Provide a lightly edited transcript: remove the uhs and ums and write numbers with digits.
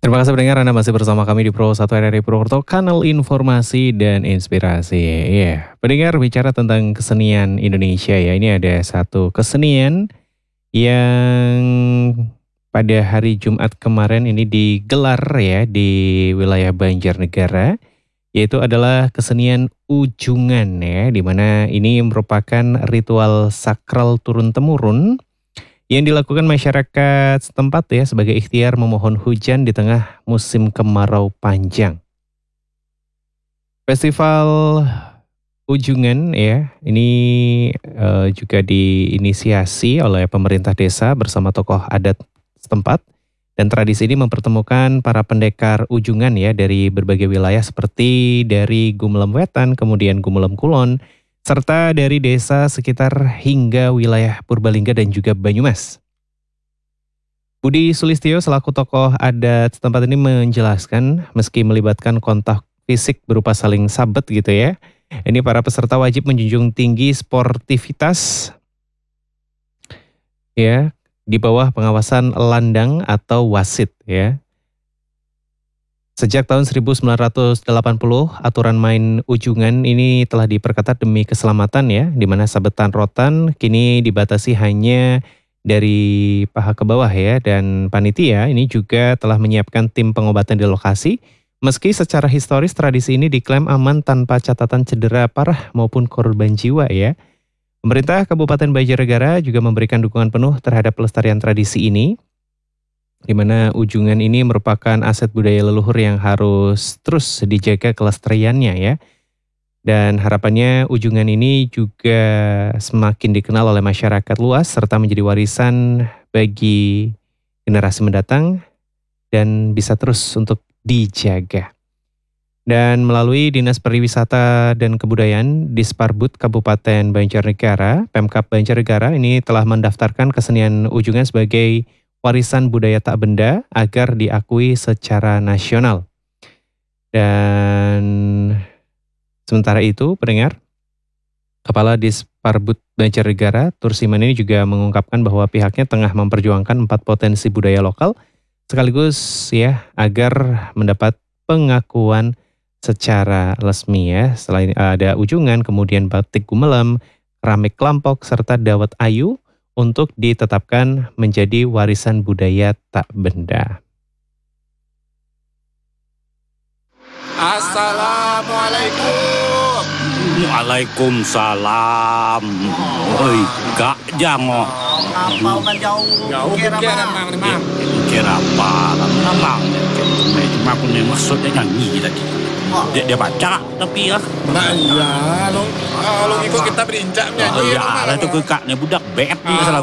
Terima kasih pendengar, Anda masih bersama kami di Pro 1 RRI Purwokerto, kanal informasi dan inspirasi. Iya, pendengar, bicara tentang kesenian Indonesia ya, ini ada satu kesenian yang pada hari Jumat kemarin ini digelar ya di wilayah Banjarnegara, yaitu adalah kesenian ujungan ya, di mana ini merupakan ritual sakral turun-temurun yang dilakukan masyarakat setempat ya sebagai ikhtiar memohon hujan di tengah musim kemarau panjang. Festival Ujungan ya, ini juga diinisiasi oleh pemerintah desa bersama tokoh adat setempat, dan tradisi ini mempertemukan para pendekar ujungan ya dari berbagai wilayah seperti dari Gumelem Wetan, kemudian Gumelem Kulon, serta dari desa sekitar hingga wilayah Purbalingga dan juga Banyumas. Budi Sulistyo selaku tokoh adat setempat ini menjelaskan, meski melibatkan kontak fisik berupa saling sabet gitu ya, ini para peserta wajib menjunjung tinggi sportivitas ya, di bawah pengawasan landang atau wasit ya. Sejak tahun 1980, aturan main ujungan ini telah diperketat demi keselamatan ya, di mana sabetan rotan kini dibatasi hanya dari paha ke bawah ya, dan panitia ini juga telah menyiapkan tim pengobatan di lokasi, meski secara historis tradisi ini diklaim aman tanpa catatan cedera parah maupun korban jiwa ya. Pemerintah Kabupaten Banjarnegara juga memberikan dukungan penuh terhadap pelestarian tradisi ini, di mana ujungan ini merupakan aset budaya leluhur yang harus terus dijaga kelestariannya ya. Dan harapannya ujungan ini juga semakin dikenal oleh masyarakat luas serta menjadi warisan bagi generasi mendatang dan bisa terus untuk dijaga. Dan melalui Dinas Pariwisata dan Kebudayaan Disparbud Kabupaten Banjarnegara, Pemkab Banjarnegara ini telah mendaftarkan kesenian ujungan sebagai warisan budaya tak benda agar diakui secara nasional. Dan sementara itu, pendengar, Kepala Disparbud Banjarnegara, Tursiman ini juga mengungkapkan bahwa pihaknya tengah memperjuangkan 4 potensi budaya lokal sekaligus ya agar mendapat pengakuan secara resmi ya. Selain ada ujungan, kemudian batik Gumelem, keramik Klampok serta dawet ayu untuk ditetapkan menjadi warisan budaya tak benda. Assalamualaikum. Waalaikumsalam. Oi, Kak Jango. Apa kan jauh? Kira apa? Kira apa? Memang. Cuma aku nih maksudnya nyanyi tadi. Dia baca tapi ya. Nah iya, lo ikut kita berincak nyanyi. Ya, itu kekaknya budak bet nih.